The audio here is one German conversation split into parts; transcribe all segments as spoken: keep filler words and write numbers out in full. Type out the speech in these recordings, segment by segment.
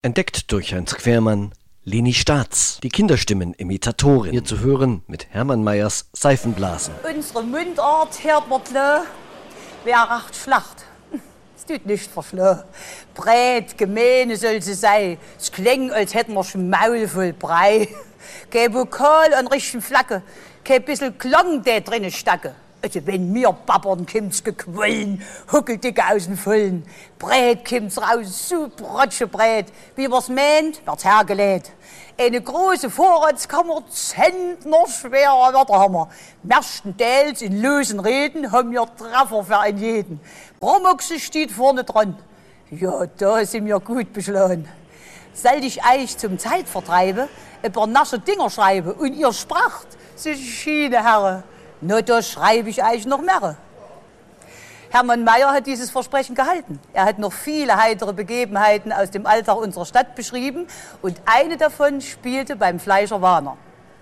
Entdeckt durch Heinz Quermann, Leni Staats, die Kinderstimmen-Imitatorin. Hier zu hören mit Hermann Mayers Seifenblasen. Unsere Mundart hört man klar, wer racht Schlacht. Es tut nicht verschlagen. Breit, gemeine soll sie sein. Es klingt, als hätten wir schon Maul voll Brei. Kein Vokal an richtigen Flagge, kein bisschen Klang, der drinnen stecke. Also wenn mir babbern, kommt's gequollen, huckeldicke aus den Vollen. Breit kommt's raus, so brotschebreit, wie wir's meint, wird's hergelegt. Eine große Vorratskammer, Zentner schwerer Wörterhammer. Merstenteils in losen Reden haben wir Treffer für einen jeden. Bromoxe steht vorne dran. Ja, da sind wir gut beschlagen. Soll ich euch zum Zeitvertreibe ein paar nasche Dinger schreiben und ihr spracht, so schiene Herren. Na, da schreibe ich euch noch mehr. Hermann Mayer hat dieses Versprechen gehalten. Er hat noch viele heitere Begebenheiten aus dem Alltag unserer Stadt beschrieben und eine davon spielte beim Fleischer Warner.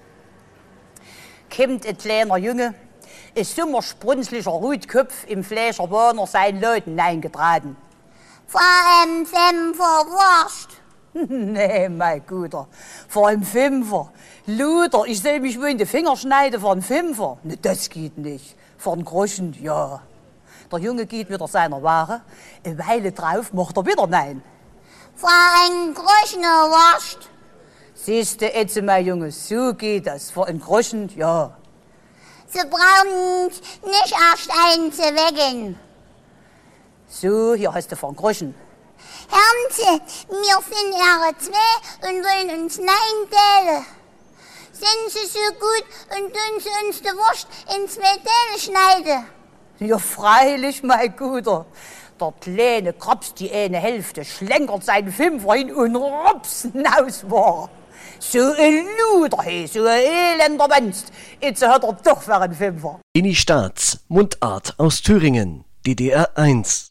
Kommt ein kleiner Junge, ein sommersprunzlicher Rutkopf im Fleischer Warner seinen Leuten eingetraten. Vor einem Fünfer Wurst. Nee, mein Guter, vor einem Fünfer. Luder, ich soll mich wohl in die Finger schneiden vor einem Fünfer. Ne, das geht nicht. Vor einem Groschen, ja. Der Junge geht wieder seiner Ware. Eine Weile drauf macht er wieder nein. Vor einem Groschen Wurst. Siehste, jetzt, mein Junge, so geht das. Vor einem Groschen, ja. Sie brauchen nicht erst einzuwecken. So, hier hast du vor einem Groschen. Herrn, wir sind Ihre zwei und wollen uns nein teilen. Sind Sie so gut und tun Sie uns die Wurst in zwei Teile schneiden? Ja, freilich, mein Guter. Der Kleine krapst die eine Hälfte, schlenkert seinen Fünfer hin und rups, hinaus war. So ein Luder, hey, so ein elender Mensch. Jetzt hat er doch für einen Fünfer. Leni Staats, Mundart aus Thüringen, D D R eins.